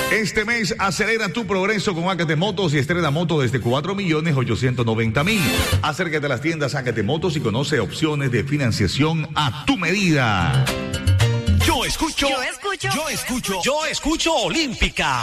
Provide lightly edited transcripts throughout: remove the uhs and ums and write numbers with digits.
Este mes acelera tu progreso con Acate Motos y estrena moto desde 4.890.000. Acércate a las tiendas Acate Motos y conoce opciones de financiación a tu medida. Yo escucho Olímpica.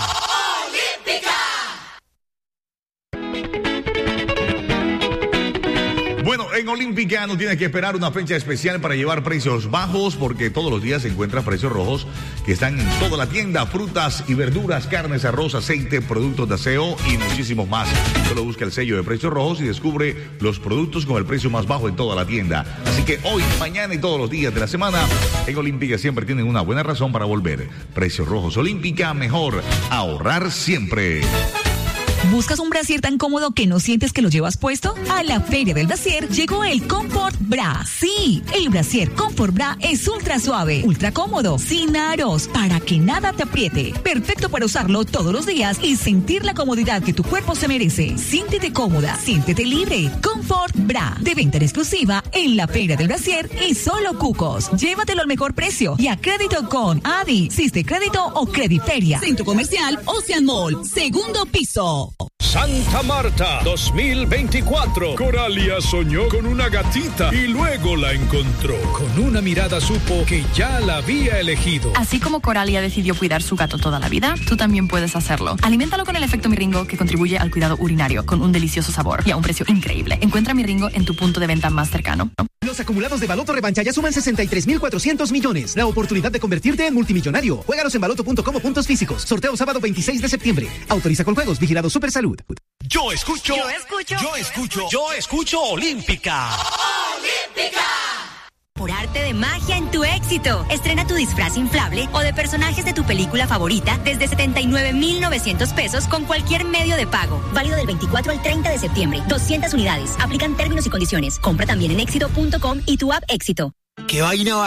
Bueno, en Olímpica no tienes que esperar una fecha especial para llevar precios bajos, porque todos los días encuentras precios rojos que están en toda la tienda: frutas y verduras, carnes, arroz, aceite, productos de aseo y muchísimos más. Solo busca el sello de precios rojos y descubre los productos con el precio más bajo en toda la tienda. Así que hoy, mañana y todos los días de la semana, en Olímpica siempre tienen una buena razón para volver. Precios rojos Olímpica, mejor ahorrar siempre. ¿Buscas un brasier tan cómodo que no sientes que lo llevas puesto? A la Feria del Brasier llegó el Comfort Bra. Sí, el brasier Comfort Bra es ultra suave, ultra cómodo, sin aros, para que nada te apriete. Perfecto para usarlo todos los días y sentir la comodidad que tu cuerpo se merece. Siéntete cómoda, siéntete libre. Comfort Bra, de venta en exclusiva en la Feria del Brasier y solo Cucos. Llévatelo al mejor precio y a crédito con Adi, Siste Crédito o Crediferia. Centro Comercial Ocean Mall, segundo piso. Santa Marta 2024. Coralia soñó con una gatita y luego la encontró. Con una mirada supo que ya la había elegido. Así como Coralia decidió cuidar su gato toda la vida, tú también puedes hacerlo. Aliméntalo con el efecto Miringo, que contribuye al cuidado urinario con un delicioso sabor y a un precio increíble. Encuentra Miringo en tu punto de venta más cercano. Los acumulados de Baloto Revancha ya suman 63.400 millones. La oportunidad de convertirte en multimillonario. Juégalos en baloto.com o puntos físicos. Sorteo sábado 26 de septiembre. Autoriza con juegos. Vigilado Supersalud. Yo escucho Olímpica. Por arte de magia en tu éxito. Estrena tu disfraz inflable o de personajes de tu película favorita desde 79,900 pesos con cualquier medio de pago. Válido del 24 al 30 de septiembre. 200 unidades. Aplican términos y condiciones. Compra también en éxito.com y tu app Éxito. ¿Qué vaina?